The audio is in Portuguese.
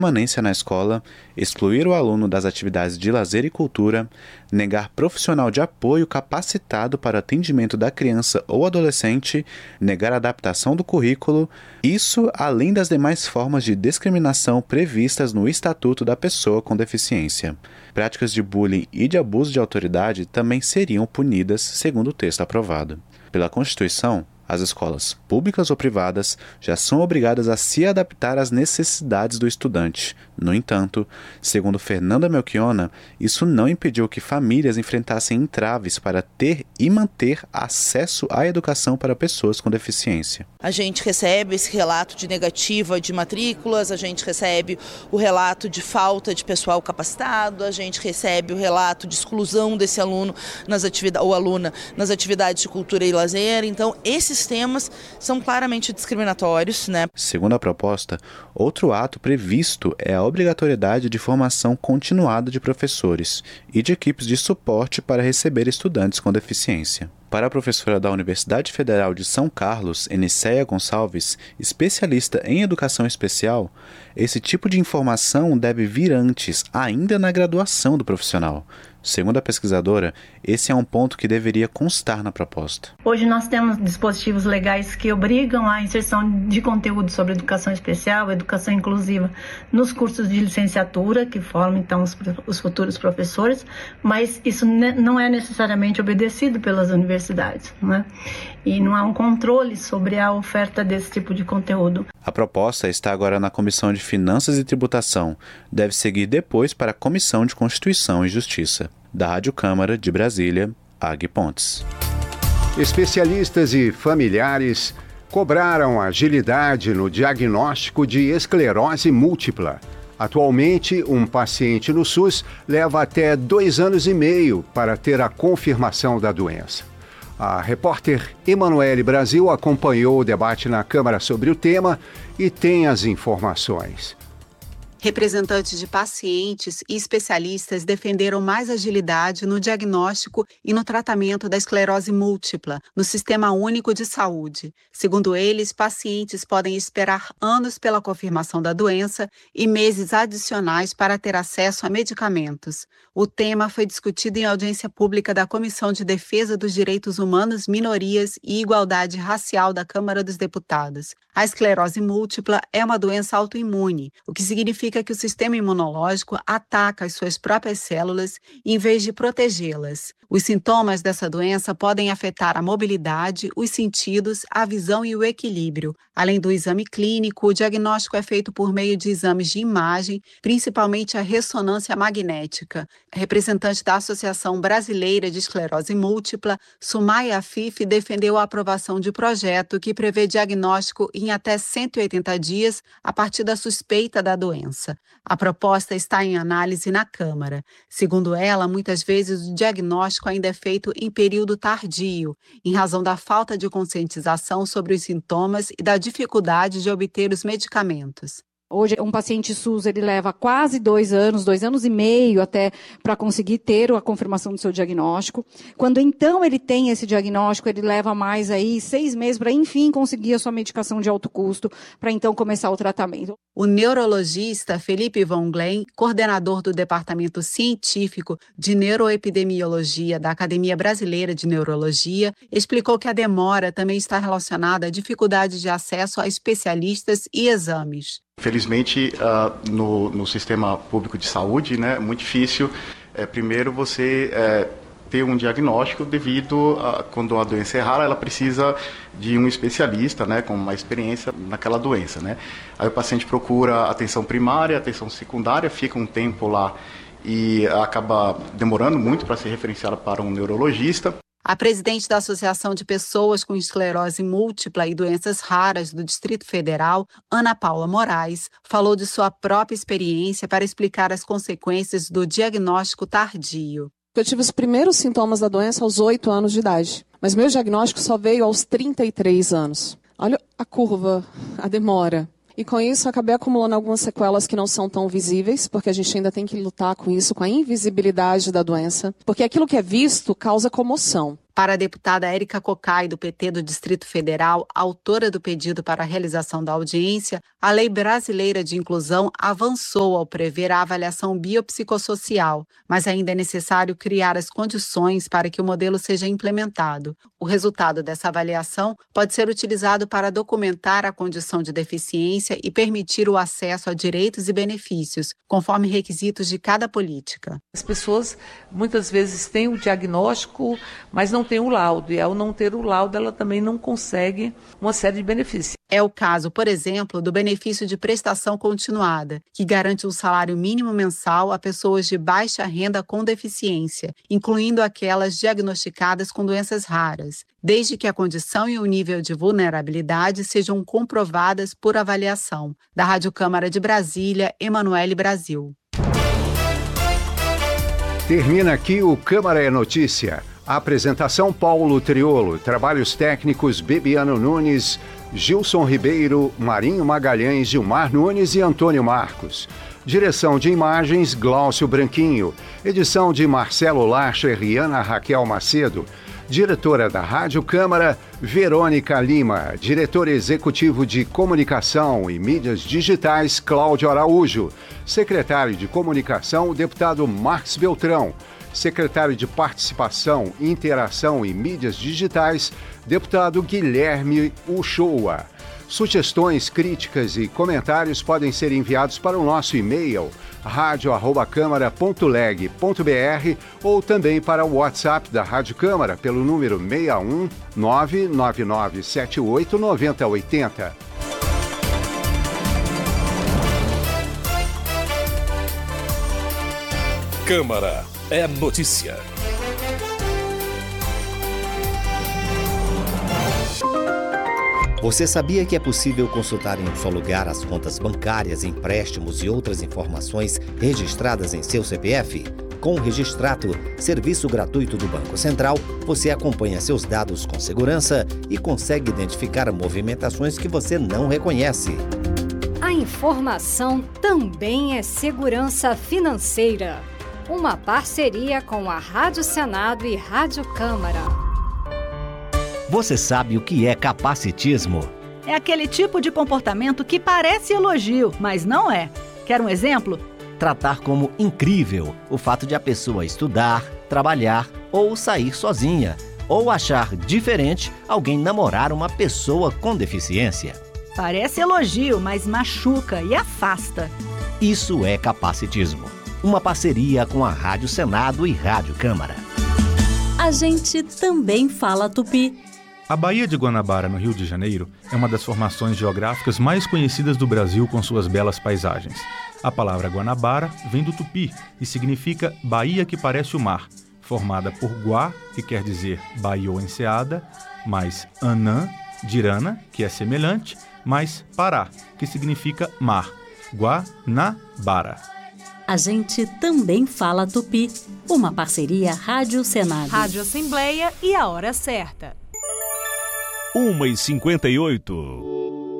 permanência na escola, excluir o aluno das atividades de lazer e cultura, negar profissional de apoio capacitado para atendimento da criança ou adolescente, negar a adaptação do currículo, isso além das demais formas de discriminação previstas no Estatuto da Pessoa com Deficiência. Práticas de bullying e de abuso de autoridade também seriam punidas, segundo o texto aprovado. Pela Constituição, as escolas, públicas ou privadas, já são obrigadas a se adaptar às necessidades do estudante. No entanto, segundo Fernanda Melchiona, isso não impediu que famílias enfrentassem entraves para ter e manter acesso à educação para pessoas com deficiência. A gente recebe esse relato de negativa de matrículas, a gente recebe o relato de falta de pessoal capacitado, a gente recebe o relato de exclusão desse aluno ou aluna nas atividades de cultura e lazer. Então, esses temas são claramente discriminatórios, né? Segundo a proposta, outro ato previsto é a obrigatoriedade de formação continuada de professores e de equipes de suporte para receber estudantes com deficiência. Para a professora da Universidade Federal de São Carlos, Enicéia Gonçalves, especialista em educação especial, esse tipo de informação deve vir antes, ainda na graduação do profissional. Segundo a pesquisadora, esse é um ponto que deveria constar na proposta. Hoje nós temos dispositivos legais que obrigam a inserção de conteúdo sobre educação especial, educação inclusiva, nos cursos de licenciatura, que formam então os futuros professores, mas isso não é necessariamente obedecido pelas universidades, né? E não há um controle sobre a oferta desse tipo de conteúdo. A proposta está agora na Comissão de Finanças e Tributação. Deve seguir depois para a Comissão de Constituição e Justiça. Da Rádio Câmara de Brasília, Ag Pontes. Especialistas e familiares cobraram agilidade no diagnóstico de esclerose múltipla. Atualmente, um paciente no SUS leva até 2 anos e meio para ter a confirmação da doença. A repórter Emanuele Brasil acompanhou o debate na Câmara sobre o tema e tem as informações. Representantes de pacientes e especialistas defenderam mais agilidade no diagnóstico e no tratamento da esclerose múltipla no Sistema Único de Saúde. Segundo eles, pacientes podem esperar anos pela confirmação da doença e meses adicionais para ter acesso a medicamentos. O tema foi discutido em audiência pública da Comissão de Defesa dos Direitos Humanos, Minorias e Igualdade Racial da Câmara dos Deputados. A esclerose múltipla é uma doença autoimune, o que significa que o sistema imunológico ataca as suas próprias células em vez de protegê-las. Os sintomas dessa doença podem afetar a mobilidade, os sentidos, a visão e o equilíbrio. Além do exame clínico, o diagnóstico é feito por meio de exames de imagem, principalmente a ressonância magnética. A representante da Associação Brasileira de Esclerose Múltipla, Sumaya Afif, defendeu a aprovação de projeto que prevê diagnóstico em até 180 dias a partir da suspeita da doença. A proposta está em análise na Câmara. Segundo ela, muitas vezes o diagnóstico ainda é feito em período tardio, em razão da falta de conscientização sobre os sintomas e da dificuldade de obter os medicamentos. Hoje, um paciente SUS, ele leva quase 2 anos, 2 anos e meio até para conseguir ter a confirmação do seu diagnóstico. Quando então ele tem esse diagnóstico, ele leva mais aí 6 meses para, enfim, conseguir a sua medicação de alto custo, para então começar o tratamento. O neurologista Felipe Von Glen, coordenador do Departamento Científico de Neuroepidemiologia da Academia Brasileira de Neurologia, explicou que a demora também está relacionada à dificuldade de acesso a especialistas e exames. Infelizmente, no sistema público de saúde, né, é muito difícil, primeiro, você ter um diagnóstico devido a, quando a doença é rara, ela precisa de um especialista, né, com uma experiência naquela doença, né. Aí o paciente procura atenção primária, atenção secundária, fica um tempo lá e acaba demorando muito para ser referenciado para um neurologista. A presidente da Associação de Pessoas com Esclerose Múltipla e Doenças Raras do Distrito Federal, Ana Paula Moraes, falou de sua própria experiência para explicar as consequências do diagnóstico tardio. Eu tive os primeiros sintomas da doença aos 8 anos de idade, mas meu diagnóstico só veio aos 33 anos. Olha a curva, a demora. E com isso acabei acumulando algumas sequelas que não são tão visíveis, porque a gente ainda tem que lutar com isso, com a invisibilidade da doença, porque aquilo que é visto causa comoção. Para a deputada Érica Cocai, do PT do Distrito Federal, autora do pedido para a realização da audiência, a Lei Brasileira de Inclusão avançou ao prever a avaliação biopsicossocial, mas ainda é necessário criar as condições para que o modelo seja implementado. O resultado dessa avaliação pode ser utilizado para documentar a condição de deficiência e permitir o acesso a direitos e benefícios, conforme requisitos de cada política. As pessoas muitas vezes têm o diagnóstico, mas não tem o laudo, e ao não ter o laudo, ela também não consegue uma série de benefícios. É o caso, por exemplo, do benefício de prestação continuada, que garante um salário mínimo mensal a pessoas de baixa renda com deficiência, incluindo aquelas diagnosticadas com doenças raras, desde que a condição e o nível de vulnerabilidade sejam comprovadas por avaliação. Da Rádio Câmara de Brasília, Emanuele Brasil. Termina aqui o Câmara é Notícia. A apresentação Paulo Triolo, trabalhos técnicos Bebiano Nunes, Gilson Ribeiro, Marinho Magalhães, Gilmar Nunes e Antônio Marcos. Direção de imagens Glaucio Branquinho, edição de Marcelo Lacher e Ana Raquel Macedo. Diretora da Rádio Câmara, Verônica Lima. Diretor executivo de Comunicação e Mídias Digitais, Cláudio Araújo. Secretário de Comunicação, deputado Marcos Beltrão. Secretário de Participação, Interação e Mídias Digitais, deputado Guilherme Uchoa. Sugestões, críticas e comentários podem ser enviados para o nosso e-mail radio@câmara.leg.br ou também para o WhatsApp da Rádio Câmara pelo número 61 99978 9080. Câmara é notícia. Você sabia que é possível consultar em um só lugar as contas bancárias, empréstimos e outras informações registradas em seu CPF? Com o Registrato, serviço gratuito do Banco Central, você acompanha seus dados com segurança e consegue identificar movimentações que você não reconhece. A informação também é segurança financeira. Uma parceria com a Rádio Senado e Rádio Câmara. Você sabe o que é capacitismo? É aquele tipo de comportamento que parece elogio, mas não é. Quer um exemplo? Tratar como incrível o fato de a pessoa estudar, trabalhar ou sair sozinha, ou achar diferente alguém namorar uma pessoa com deficiência. Parece elogio, mas machuca e afasta. Isso é capacitismo. Uma parceria com a Rádio Senado e Rádio Câmara. A gente também fala tupi. A Baía de Guanabara, no Rio de Janeiro, é uma das formações geográficas mais conhecidas do Brasil com suas belas paisagens. A palavra Guanabara vem do tupi e significa Baía que parece o mar, formada por Guá, que quer dizer baía ou enseada, mais Anã, de Irana, que é semelhante, mais Pará, que significa mar. Guanabara. A gente também fala tupi. Uma parceria Rádio Senado. Rádio Assembleia e a hora certa. 1h58.